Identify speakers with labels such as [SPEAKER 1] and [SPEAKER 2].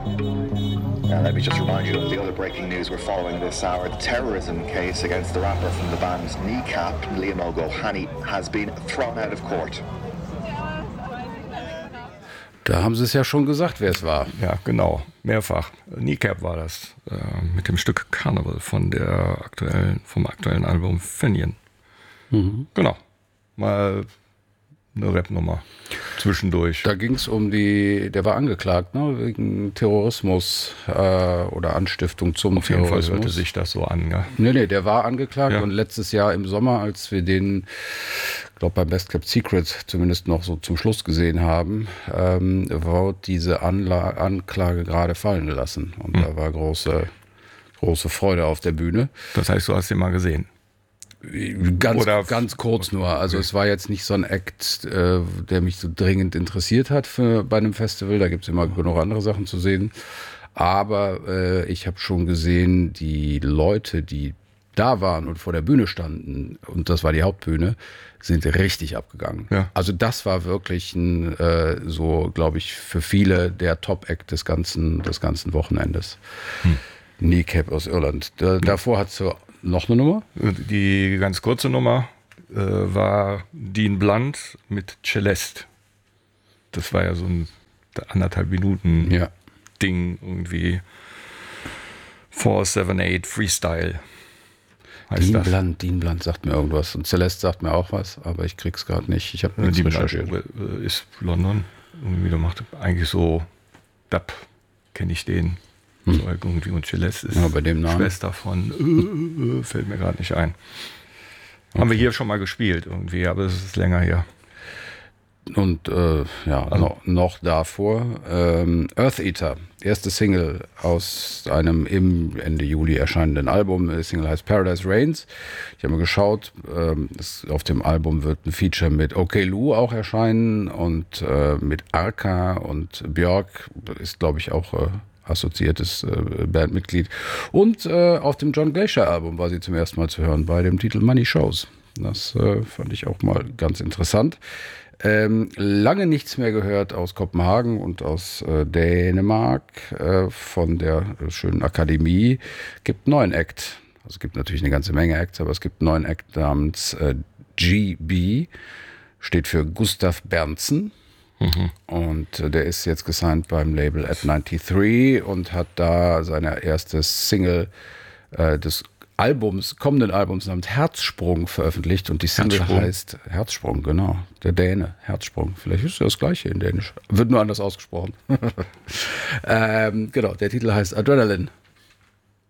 [SPEAKER 1] Now, let me just remind you of the other breaking news we're following this hour. The terrorism case against the rapper from the band Kneecap, Liam O'Gohany, has been thrown out of court.
[SPEAKER 2] Da haben sie es ja schon gesagt, wer es war.
[SPEAKER 3] Ja, genau, mehrfach. Kneecap war das, mit dem Stück Carnival vom aktuellen Album Finian.
[SPEAKER 2] Mhm.
[SPEAKER 3] Genau, mal eine Rap-Nummer zwischendurch.
[SPEAKER 2] Da ging es der war angeklagt, ne, wegen Terrorismus oder Anstiftung zum
[SPEAKER 3] Auf jeden
[SPEAKER 2] Terrorismus.
[SPEAKER 3] Fall hörte sich das so an, ja.
[SPEAKER 2] Nee, der war angeklagt
[SPEAKER 3] Ja.
[SPEAKER 2] und letztes Jahr im Sommer, als wir den, ich glaube beim Best Kept Secret zumindest noch so zum Schluss gesehen haben, wurde diese Anklage gerade fallen gelassen und da war große Freude auf der Bühne.
[SPEAKER 3] Das heißt, du hast den mal gesehen.
[SPEAKER 2] Ganz kurz nur. Also es war jetzt nicht so ein Act, der mich so dringend interessiert hat bei einem Festival. Da gibt es immer genug andere Sachen zu sehen. Aber ich habe schon gesehen, die Leute, die da waren und vor der Bühne standen, und das war die Hauptbühne, sind richtig abgegangen.
[SPEAKER 3] Ja.
[SPEAKER 2] Also das war wirklich so, glaube ich, für viele der Top-Act des ganzen Wochenendes. Kneecap aus Irland. Davor hat so noch eine Nummer?
[SPEAKER 3] Die ganz kurze Nummer war Dean Blunt mit Celeste. Das war ja so ein 1,5 Minuten Ding irgendwie. 478 Freestyle heißt das.
[SPEAKER 2] Dean Blunt sagt mir irgendwas und Celeste sagt mir auch was, aber ich krieg's gerade nicht. Ich habe nichts
[SPEAKER 3] Dean
[SPEAKER 2] recherchiert.
[SPEAKER 3] Blunt ist London. Irgendwie, der macht eigentlich so Dub, kenne ich den. So irgendwie, und Celeste ist
[SPEAKER 2] bei dem Namen.
[SPEAKER 3] Schwester von fällt mir gerade nicht ein. Haben wir hier schon mal gespielt irgendwie, aber es ist länger her.
[SPEAKER 2] Und noch davor Earth Eater, erste Single aus einem im Ende Juli erscheinenden Album. Die Single heißt Paradise Reigns. Ich habe mal geschaut, auf dem Album wird ein Feature mit OK Lou auch erscheinen und mit Arca und Björk ist, glaube ich, auch assoziiertes Bandmitglied. Und auf dem John Glacier Album war sie zum ersten Mal zu hören, bei dem Titel Money Shows. Das fand ich auch mal ganz interessant. Lange nichts mehr gehört aus Kopenhagen und aus Dänemark von der schönen Akademie. Gibt einen neuen Act. Also es gibt natürlich eine ganze Menge Acts, aber es gibt einen neuen Act namens GB. Steht für Gustav Berntsen. Und der ist jetzt gesigned beim Label at 93 und hat da seine erste Single des kommenden Albums namens Herzsprung veröffentlicht. Und die Single heißt Herzsprung, genau. Der Däne, Herzsprung. Vielleicht ist das Gleiche in Dänisch. Wird nur anders ausgesprochen. Genau, der Titel heißt Adrenaline.